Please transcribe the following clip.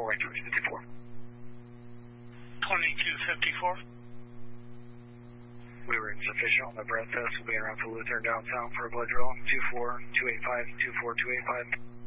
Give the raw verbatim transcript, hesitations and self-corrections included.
four, right, twenty-two fifty-four. twenty-two fifty-four. We were insufficient on the breath test. We'll be around for Lutheran downtown for a blood draw. two four two eight five, two four two eight five.